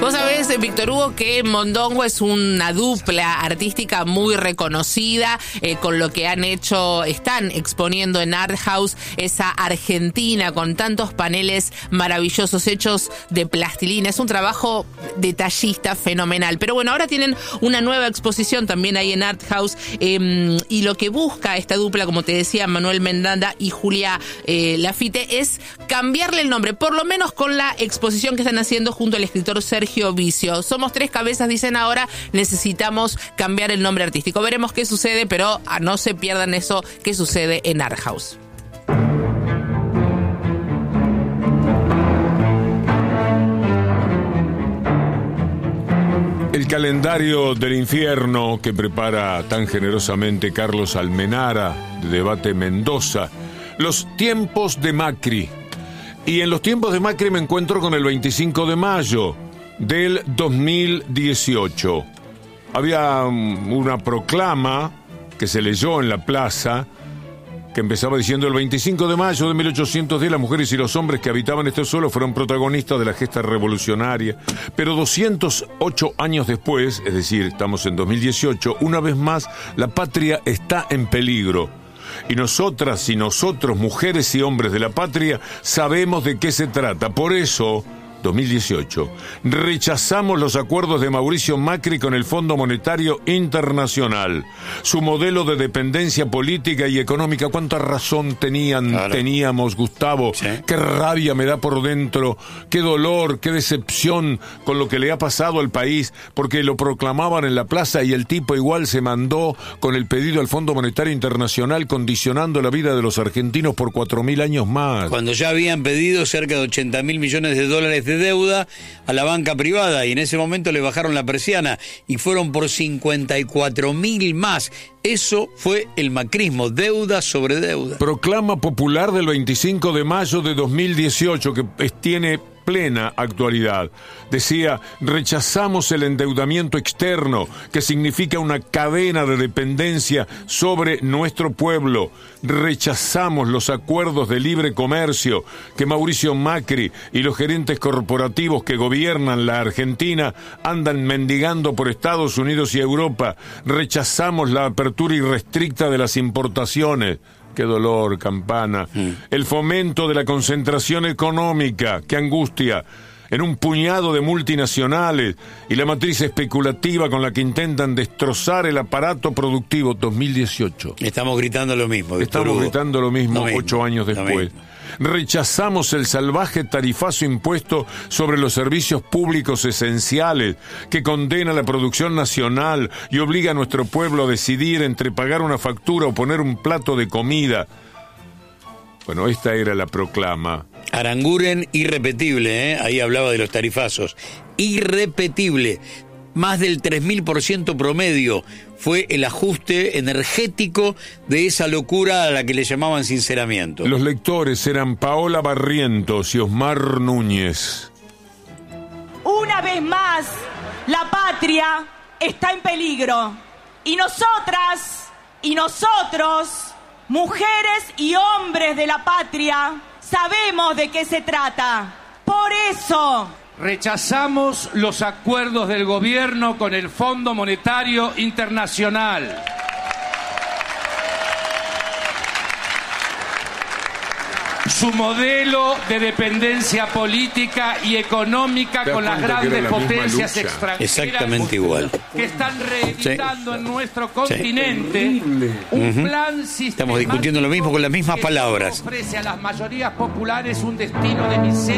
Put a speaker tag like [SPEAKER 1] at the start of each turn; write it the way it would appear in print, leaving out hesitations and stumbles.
[SPEAKER 1] Vos sabés, Víctor Hugo, que Mondongo es una dupla artística muy reconocida, con lo que han hecho, están exponiendo en Art House esa Argentina con tantos paneles maravillosos hechos de plastilina. Es un trabajo detallista fenomenal. Pero bueno, ahora tienen una nueva exposición también ahí en Art House, y lo que busca esta dupla, como te decía, Manuel Mendanda y Julia Lafite, es cambiarle el nombre, por lo menos con la exposición que están haciendo junto al escritor Sergio Vicio. Somos tres cabezas, dicen ahora, necesitamos cambiar el nombre artístico. Veremos qué sucede, pero no se pierdan eso que sucede en Art House.
[SPEAKER 2] El calendario del infierno que prepara tan generosamente Carlos Almenara, de Debate Mendoza. Los tiempos de Macri. Y en los tiempos de Macri me encuentro con el 25 de mayo del 2018. Había una proclama que se leyó en la plaza que empezaba diciendo: el 25 de mayo de 1810 las mujeres y los hombres que habitaban este suelo fueron protagonistas de la gesta revolucionaria. Pero 208 años después, es decir, estamos en 2018, una vez más la patria está en peligro. Y nosotras y nosotros, mujeres y hombres de la patria, sabemos de qué se trata. Por eso, 2018, rechazamos los acuerdos de Mauricio Macri con el Fondo Monetario Internacional. Su modelo de dependencia política y económica. ¿Cuánta razón teníamos, Gustavo? ¿Sí? Qué rabia me da por dentro, qué dolor, qué decepción con lo que le ha pasado al país, porque lo proclamaban en la plaza y el tipo igual se mandó con el pedido al Fondo Monetario Internacional, condicionando la vida de los argentinos por 4.000 años más.
[SPEAKER 3] Cuando ya habían pedido cerca de 80.000 millones de dólares de deuda a la banca privada, y en ese momento le bajaron la persiana y fueron por 54.000 más. Eso fue el macrismo, deuda sobre deuda.
[SPEAKER 2] Proclama popular del 25 de mayo de 2018 que tiene plena actualidad. Decía: rechazamos el endeudamiento externo, que significa una cadena de dependencia sobre nuestro pueblo. Rechazamos los acuerdos de libre comercio que Mauricio Macri y los gerentes corporativos que gobiernan la Argentina andan mendigando por Estados Unidos y Europa. Rechazamos la apertura irrestricta de las importaciones. Qué dolor, Campana. El fomento de la concentración económica, qué angustia, en un puñado de multinacionales, y la matriz especulativa con la que intentan destrozar el aparato productivo. 2018.
[SPEAKER 3] Estamos gritando lo mismo.
[SPEAKER 2] Estamos gritando lo mismo 8 años después. Rechazamos el salvaje tarifazo impuesto sobre los servicios públicos esenciales, que condena la producción nacional y obliga a nuestro pueblo a decidir entre pagar una factura o poner un plato de comida. Bueno, esta era la proclama.
[SPEAKER 3] Aranguren, irrepetible, ¿eh? Ahí hablaba de los tarifazos. Irrepetible. Más del 3.000% promedio fue el ajuste energético de esa locura a la que le llamaban sinceramiento.
[SPEAKER 2] Los lectores eran Paola Barrientos y Osmar Núñez.
[SPEAKER 4] Una vez más, la patria está en peligro. Y nosotras y nosotros, mujeres y hombres de la patria, sabemos de qué se trata. Por eso
[SPEAKER 5] rechazamos los acuerdos del gobierno con el Fondo Monetario Internacional. Su modelo de dependencia política y económica con las grandes potencias extranjeras.
[SPEAKER 3] Exactamente igual.
[SPEAKER 5] Que están reeditando en nuestro continente un plan sistemático.
[SPEAKER 3] Estamos discutiendo lo mismo con las mismas palabras.
[SPEAKER 5] Ofrece a las mayorías populares un destino de miseria.